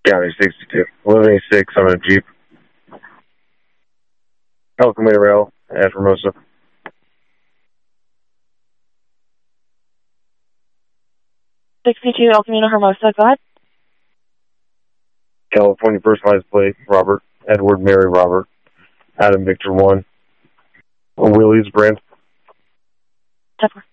County 62. 1186 on a Jeep. El Camino Rail at Hermosa. El Camino Hermosa, go ahead. California first license plate, Robert, Edward, Mary, Robert, Adam, Victor 1. Willie's brand. 10-4.